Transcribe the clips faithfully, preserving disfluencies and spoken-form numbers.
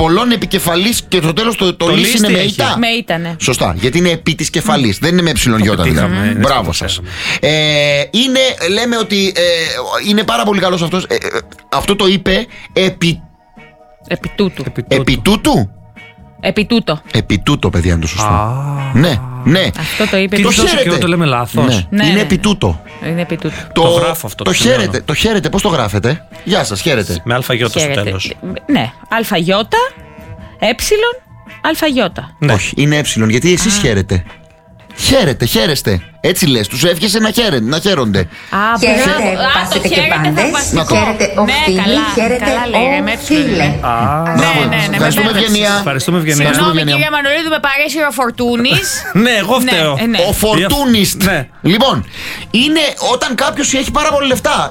πολλών επικεφαλής και το τέλος το, το, το λύση είναι με ητά. Με ήτανε. Σωστά, γιατί είναι επί της κεφαλής, mm. δεν είναι με εψιλονιώτα δηλαδή. Mm. Μπράβο σας. Ε, είναι, λέμε ότι ε, είναι πάρα πολύ καλός αυτός. Ε, ε, αυτό το είπε επί. Επί τούτου. Επί τούτου. Επί τούτο. Επί τούτο, παιδιά, είναι το σωστό. Ah. Ναι, ναι. Αυτό το είπε. Τι το χαίρετε. Το λέμε λάθος. Ναι. Ναι, είναι ναι. επί τούτο. Είναι επί τούτο. Το, το γράφω αυτό. Το, το χαίρετε. Το χαίρετε. Πώς το γράφετε? Γεια σας, χαίρετε. Με αλφαγιώτα στο τέλος. Ναι. Αλφαγιώτα, έψιλον, αλφαγιώτα. Ναι. Όχι, είναι έψιλον, γιατί εσείς χαίρετε. Χαίρετε, χαίρεστε. Έτσι λες, τους εύχεσαι να, χαίρε, να χαίρονται. Α, χαίρετε, πάσετε και πάντες. Χαίρετε οφθήνη, χαίρετε όφιλε. Ευχαριστούμε, Ευγενία. Ευχαριστούμε, Ευγενία. Συγγνώμη, κυρία Μανολίδου, με παρέσυρε ο Φορτούνης. Ναι, εγώ φταίω. Ο Φορτούνιστ. Λοιπόν, είναι όταν κάποιος έχει πάρα πολλά λεφτά.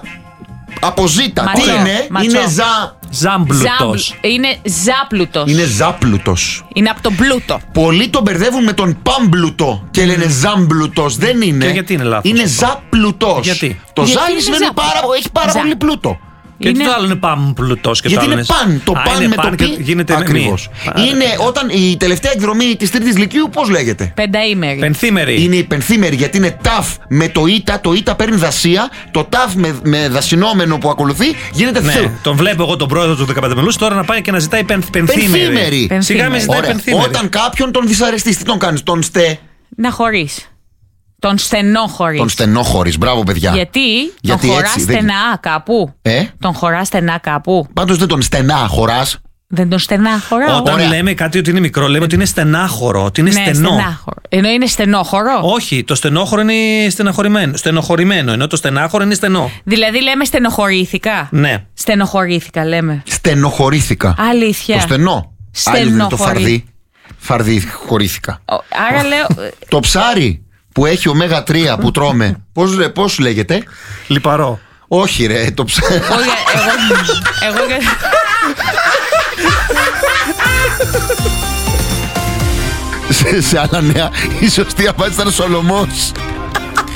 Από ζήτα. Τι είναι? Είναι ζα... Ζάμπλουτος. Είναι ζάπλουτος. Είναι ζάπλουτος. Είναι από τον πλούτο. Πολλοί τον μπερδεύουν με τον πάμπλουτο και λένε ζάμπλουτος. Δεν είναι. Και γιατί είναι λάθος? Είναι ζάπλουτος. Γιατί? Το ζάλι σημαίνει πάρα, έχει πάρα ζά. πολύ πλούτο. Και είναι... τι το άλλο είναι πάμπλουτος και γιατί το άλλο είναι παν. Το Α, παν με παν το πι. Γίνεται ακριβώς. Είναι όταν η τελευταία εκδρομή της τρίτης λυκείου, πώς λέγεται? Πενταήμερη. Πενθήμερη. Είναι η πενθήμερη, γιατί είναι ταφ με το ήτα. Το ήτα παίρνει δασία. Το ταφ με, με δασινόμενο που ακολουθεί γίνεται ναι, θεού. Τον βλέπω εγώ τον πρόεδρο του δεκαπέντε μελούς τώρα να πάει και να ζητάει πενθ, πενθήμερη. πενθήμερη. Σιγά με ζητάει πενθήμερη. Όταν κάποιον τον δυσαρεστείς, τι τον κάνεις? Τον στε. Να χωρίς. Τον στενόχωρης. Τον στενόχωρης, μπράβο παιδιά. Γιατί, γιατί τον χωράς έτσι, στενά δεν... κάπου. Ε? Τον χωράς στενά κάπου. Πάντως δεν τον στενά χωράς. Δεν τον στενά χωράω. Όταν Ωραία. λέμε κάτι ότι είναι μικρό, λέμε ότι είναι στενάχωρο, ότι είναι ναι, στενό. Στενάχωρο. Ενώ είναι στενόχωρο. Όχι, το στενόχωρο είναι στεναχωρημένο. Στενοχωρημένο, ενώ το στενάχωρο είναι στενό. Δηλαδή λέμε στενοχωρήθηκα. Ναι. Στενοχωρήθηκα λέμε. Στενοχωρήθηκα. Αλήθεια. Το στενό. Άλλο είναι το φαρδί. Φαρδί χωρήθηκα. Άρα λέω. Το ψάρι που έχει ωμέγα τρία που τρώμε, πώς, πώς λέγεται? Λιπαρό. Όχι ρε, το ψάρι. Εγώ, εγώ, εγώ, σε, σε άλλα νέα, η σωστή απάντηση ήταν Σολομός.